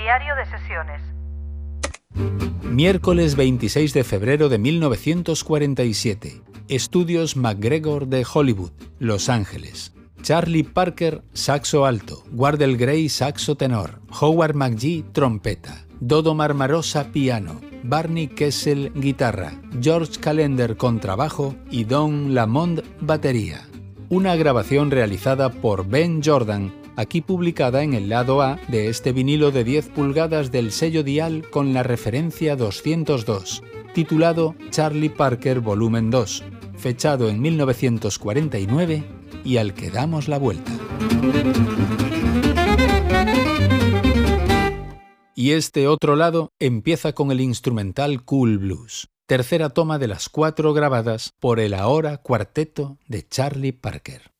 Diario de sesiones. Miércoles 26 de febrero de 1947. Estudios McGregor de Hollywood, Los Ángeles. Charlie Parker, saxo alto. Wardell Gray, saxo tenor. Howard McGee, trompeta. Dodo Marmarosa, piano. Barney Kessel, guitarra. George Callender, contrabajo. Y Don Lamont, batería. Una grabación realizada por Ben Jordan, aquí publicada en el lado A de este vinilo de 10 pulgadas del sello Dial con la referencia 202, titulado Charlie Parker Volumen 2, fechado en 1949 y al que damos la vuelta. Y este otro lado empieza con el instrumental Cool Blues, tercera toma de las 4 grabadas por el ahora cuarteto de Charlie Parker.